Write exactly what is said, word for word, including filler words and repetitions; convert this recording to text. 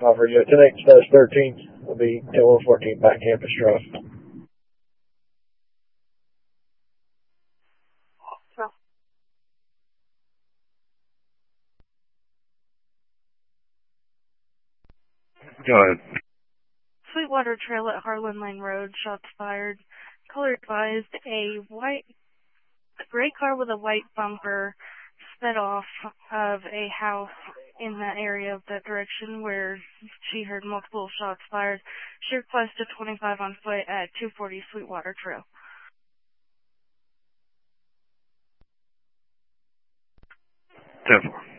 Offer you ten eight thirteen will be ten one fourteen back campus drive. Go ahead. Sweetwater Trail at Harlan Lane Road, shots fired. Color advised, a white, a gray car with a white bumper sped off of a house in that area of that direction where she heard multiple shots fired. She requested twenty-five on foot at two forty Sweetwater Trail. ten four.